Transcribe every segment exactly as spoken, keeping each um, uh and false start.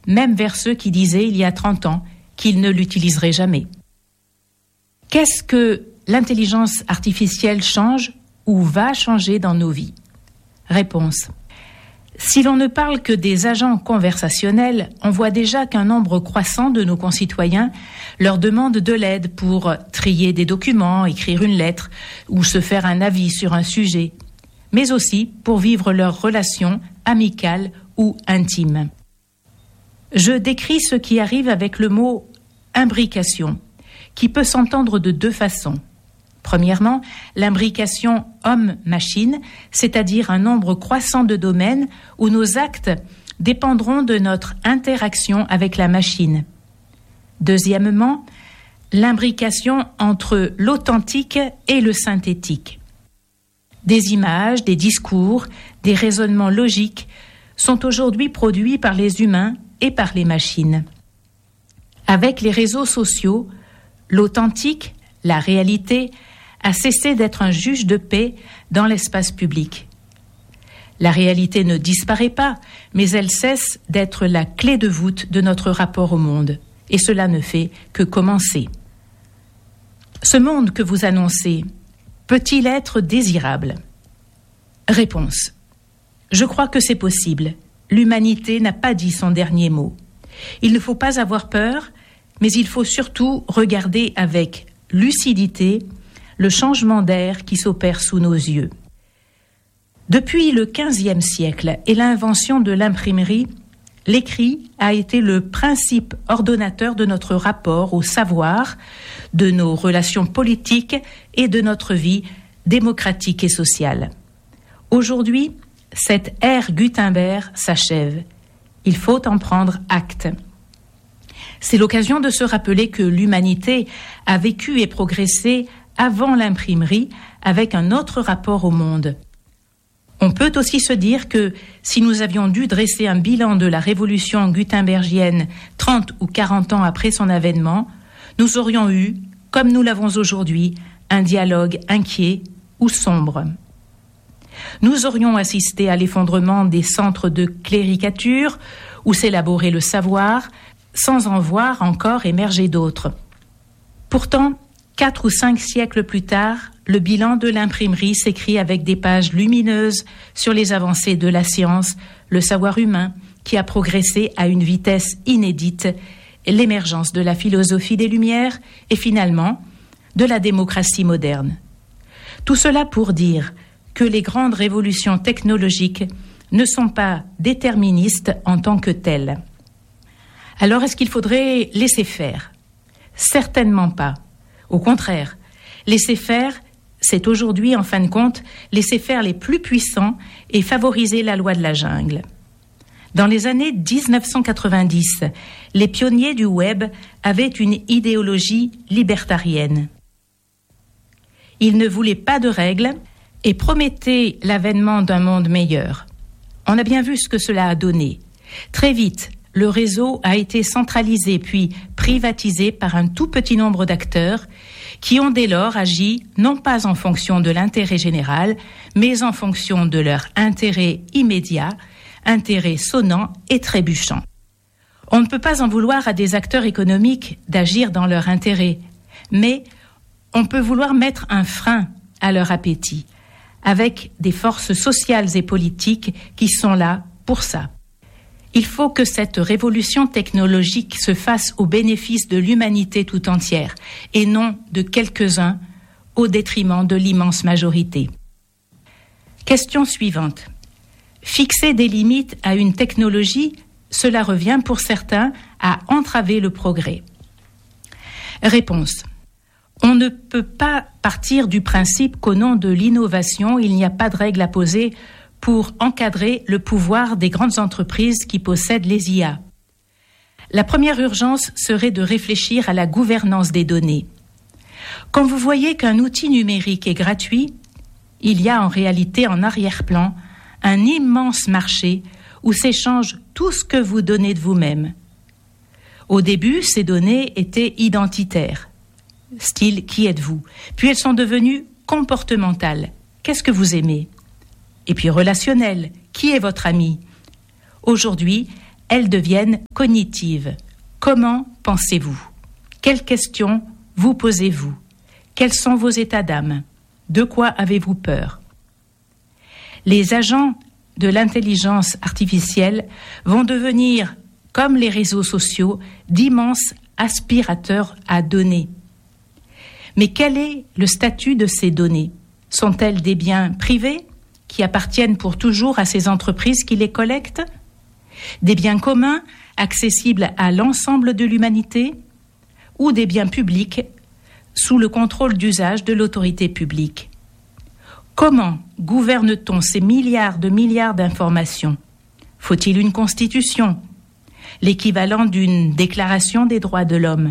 même vers ceux qui disaient il y a trente ans qu'ils ne l'utiliseraient jamais. Qu'est-ce que l'intelligence artificielle change ou va changer dans nos vies ? Réponse. Si l'on ne parle que des agents conversationnels, on voit déjà qu'un nombre croissant de nos concitoyens leur demande de l'aide pour trier des documents, écrire une lettre ou se faire un avis sur un sujet, mais aussi pour vivre leurs relations amicales ou intimes. Je décris ce qui arrive avec le mot « imbrication », qui peut s'entendre de deux façons. Premièrement, l'imbrication homme-machine, c'est-à-dire un nombre croissant de domaines où nos actes dépendront de notre interaction avec la machine. Deuxièmement, l'imbrication entre l'authentique et le synthétique. Des images, des discours, des raisonnements logiques sont aujourd'hui produits par les humains et par les machines. Avec les réseaux sociaux, l'authentique, la réalité, a cessé d'être un juge de paix dans l'espace public. La réalité ne disparaît pas, mais elle cesse d'être la clé de voûte de notre rapport au monde. Et cela ne fait que commencer. Ce monde que vous annoncez, peut-il être désirable ? Réponse. Je crois que c'est possible. L'humanité n'a pas dit son dernier mot. Il ne faut pas avoir peur, mais il faut surtout regarder avec lucidité le changement d'air qui s'opère sous nos yeux. Depuis le quinzième siècle et l'invention de l'imprimerie, l'écrit a été le principe ordonnateur de notre rapport au savoir, de nos relations politiques et de notre vie démocratique et sociale. Aujourd'hui, cette ère Gutenberg s'achève. Il faut en prendre acte. C'est l'occasion de se rappeler que l'humanité a vécu et progressé avant l'imprimerie avec un autre rapport au monde. On peut aussi se dire que si nous avions dû dresser un bilan de la révolution gutenbergienne trente ou quarante ans après son avènement, nous aurions eu, comme nous l'avons aujourd'hui, un dialogue inquiet ou sombre. Nous aurions assisté à l'effondrement des centres de cléricature où s'élaborait le savoir, sans en voir encore émerger d'autres. Pourtant, Quatre ou cinq siècles plus tard, le bilan de l'imprimerie s'écrit avec des pages lumineuses sur les avancées de la science, le savoir humain qui a progressé à une vitesse inédite, l'émergence de la philosophie des Lumières et finalement de la démocratie moderne. Tout cela pour dire que les grandes révolutions technologiques ne sont pas déterministes en tant que telles. Alors est-ce qu'il faudrait laisser faire ? Certainement pas. Au contraire, laisser faire, c'est aujourd'hui, en fin de compte, laisser faire les plus puissants et favoriser la loi de la jungle. Dans les années dix-neuf cent quatre-vingt-dix, les pionniers du web avaient une idéologie libertarienne. Ils ne voulaient pas de règles et promettaient l'avènement d'un monde meilleur. On a bien vu ce que cela a donné. Très vite, le réseau a été centralisé puis privatisé par un tout petit nombre d'acteurs qui ont dès lors agi non pas en fonction de l'intérêt général, mais en fonction de leur intérêt immédiat, intérêt sonnant et trébuchant. On ne peut pas en vouloir à des acteurs économiques d'agir dans leur intérêt, mais on peut vouloir mettre un frein à leur appétit, avec des forces sociales et politiques qui sont là pour ça. Il faut que cette révolution technologique se fasse au bénéfice de l'humanité tout entière et non de quelques-uns au détriment de l'immense majorité. Question suivante. Fixer des limites à une technologie, cela revient pour certains à entraver le progrès. Réponse. On ne peut pas partir du principe qu'au nom de l'innovation, il n'y a pas de règles à poser pour encadrer le pouvoir des grandes entreprises qui possèdent les I A. La première urgence serait de réfléchir à la gouvernance des données. Quand vous voyez qu'un outil numérique est gratuit, il y a en réalité en arrière-plan un immense marché où s'échange tout ce que vous donnez de vous-même. Au début, ces données étaient identitaires, style « qui êtes-vous ?» Puis elles sont devenues comportementales. Qu'est-ce que vous aimez ? Et puis relationnelles, qui est votre ami ? Aujourd'hui, elles deviennent cognitives. Comment pensez-vous? Quelles questions vous posez-vous? Quels sont vos états d'âme? De quoi avez-vous peur? Les agents de l'intelligence artificielle vont devenir, comme les réseaux sociaux, d'immenses aspirateurs à données. Mais quel est le statut de ces données? Sont-elles des biens privés qui appartiennent pour toujours à ces entreprises qui les collectent? Des biens communs accessibles à l'ensemble de l'humanité? Ou des biens publics sous le contrôle d'usage de l'autorité publique? Comment gouverne-t-on ces milliards de milliards d'informations? Faut-il une constitution? L'équivalent d'une déclaration des droits de l'homme?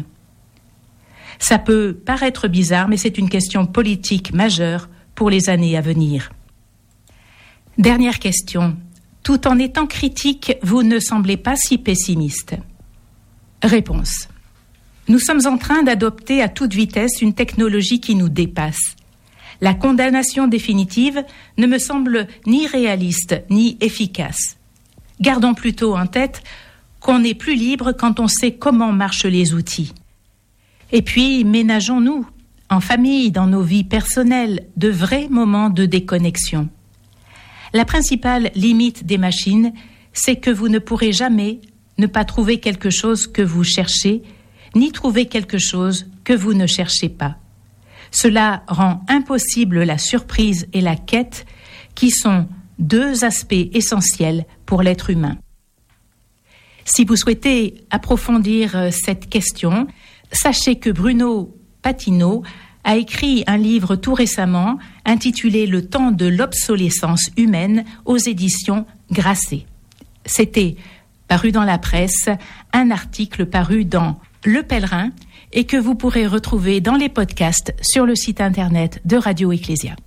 Ça peut paraître bizarre, mais c'est une question politique majeure pour les années à venir. Dernière question. Tout en étant critique, vous ne semblez pas si pessimiste. Réponse. Nous sommes en train d'adopter à toute vitesse une technologie qui nous dépasse. La condamnation définitive ne me semble ni réaliste ni efficace. Gardons plutôt en tête qu'on est plus libre quand on sait comment marchent les outils. Et puis, ménageons-nous, en famille, dans nos vies personnelles, de vrais moments de déconnexion. La principale limite des machines, c'est que vous ne pourrez jamais ne pas trouver quelque chose que vous cherchez, ni trouver quelque chose que vous ne cherchez pas. Cela rend impossible la surprise et la quête, qui sont deux aspects essentiels pour l'être humain. Si vous souhaitez approfondir cette question, sachez que Bruno Patino a écrit un livre tout récemment intitulé « Le temps de l'obsolescence humaine » aux éditions Grasset. C'était paru dans la presse, un article paru dans Le Pèlerin et que vous pourrez retrouver dans les podcasts sur le site internet de Radio Ecclésia.